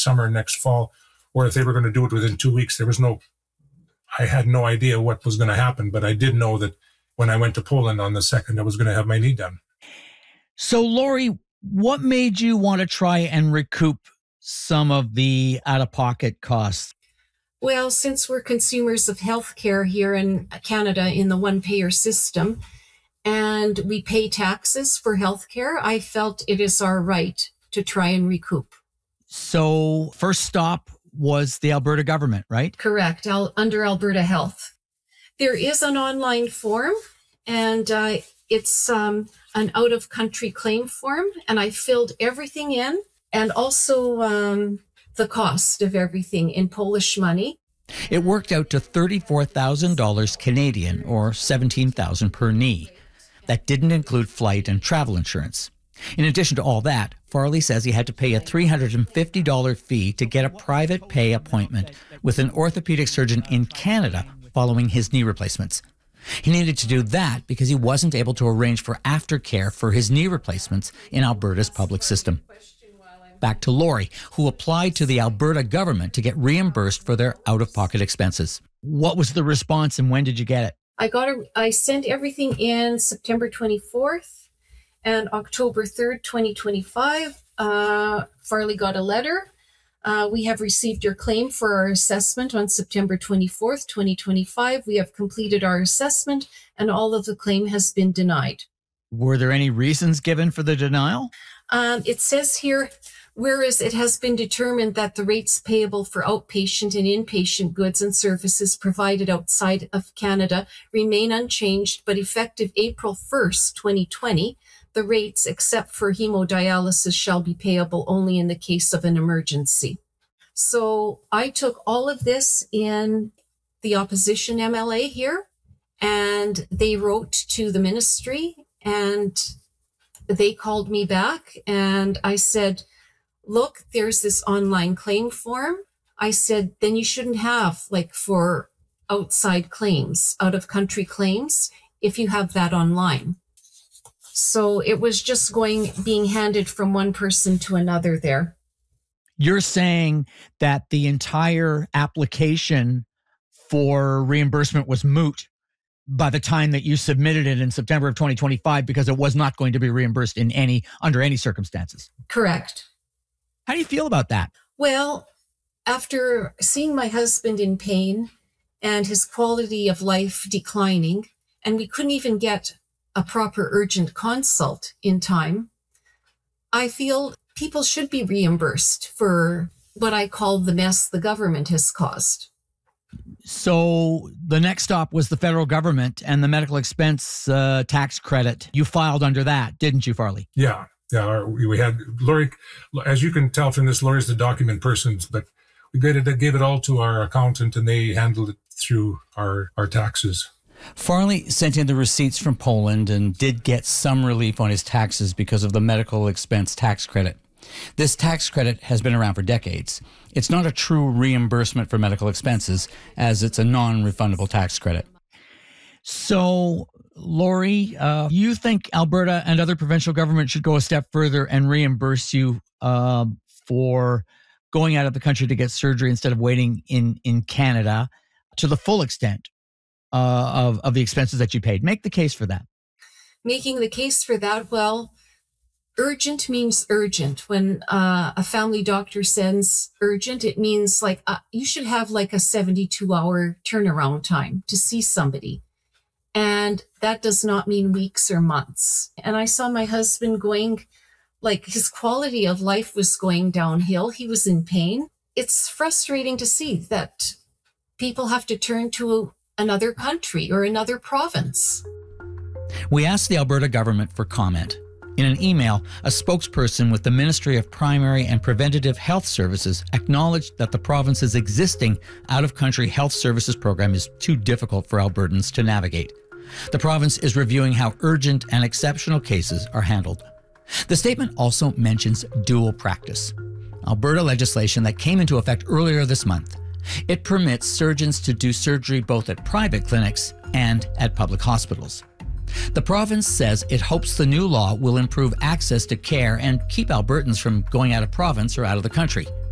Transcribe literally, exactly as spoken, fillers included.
summer, next fall, or if they were going to do it within two weeks. There was no, I had no idea what was going to happen, but I did know that when I went to Poland on the second, I was going to have my knee done. So, Lori, what made you want to try and recoup some of the out-of-pocket costs? Well, since we're consumers of healthcare here in Canada in the one-payer system, and we pay taxes for healthcare, I felt it is our right to try and recoup. So, first stop was the Alberta government, right? Correct, Al- under Alberta Health. There is an online form, and uh, it's um, an out-of-country claim form, and I filled everything in, and also um, the cost of everything in Polish money. It worked out to thirty-four thousand dollars Canadian, or seventeen thousand dollars per knee. That didn't include flight and travel insurance. In addition to all that, Farley says he had to pay a three hundred fifty dollars fee to get a private pay appointment with an orthopedic surgeon in Canada following his knee replacements. He needed to do that because he wasn't able to arrange for aftercare for his knee replacements in Alberta's public system. Back to Lori, who applied to the Alberta government to get reimbursed for their out-of-pocket expenses. What was the response and when did you get it? I got a, I sent everything in September twenty-fourth, and October third, twenty twenty-five, uh, Farley got a letter. Uh, we have received your claim for our assessment on September twenty-fourth, twenty twenty-five. We have completed our assessment and all of the claim has been denied. Were there any reasons given for the denial? Um, it says here, whereas it has been determined that the rates payable for outpatient and inpatient goods and services provided outside of Canada remain unchanged, but effective April first, twenty twenty, the rates, except for hemodialysis, shall be payable only in the case of an emergency. So I took all of this in the opposition M L A here, and they wrote to the ministry, and they called me back, and I said, look, there's this online claim form. I said, then you shouldn't have, like, for outside claims, out of country claims, if you have that online. So it was just going, being handed from one person to another there. You're saying that the entire application for reimbursement was moot by the time that you submitted it in September of twenty twenty-five because it was not going to be reimbursed in any, under any circumstances. Correct. How do you feel about that? Well, after seeing my husband in pain and his quality of life declining, and we couldn't even get a proper urgent consult in time, I feel people should be reimbursed for what I call the mess the government has caused. So the next stop was the federal government and the medical expense uh, tax credit. You filed under that, didn't you, Farley? Yeah. Yeah, our, we had Lori, as you can tell from this, Lori's the document person, but we gave it, gave it all to our accountant and they handled it through our, our taxes. Farley sent in the receipts from Poland and did get some relief on his taxes because of the medical expense tax credit. This tax credit has been around for decades. It's not a true reimbursement for medical expenses, as it's a non-refundable tax credit. So, Lori, uh, you think Alberta and other provincial governments should go a step further and reimburse you uh, for going out of the country to get surgery instead of waiting in, in Canada to the full extent uh, of, of the expenses that you paid. Make the case for that. Making the case for that, well, urgent means urgent. When uh, a family doctor sends urgent, it means like uh, you should have like a seventy-two hour turnaround time to see somebody. And that does not mean weeks or months. And I saw my husband going, like his quality of life was going downhill. He was in pain. It's frustrating to see that people have to turn to another country or another province. We asked the Alberta government for comment. In an email, a spokesperson with the Ministry of Primary and Preventative Health Services acknowledged that the province's existing out-of-country health services program is too difficult for Albertans to navigate. The province is reviewing how urgent and exceptional cases are handled. The statement also mentions dual practice, Alberta legislation that came into effect earlier this month. It permits surgeons to do surgery both at private clinics and at public hospitals. The province says it hopes the new law will improve access to care and keep Albertans from going out of province or out of the country.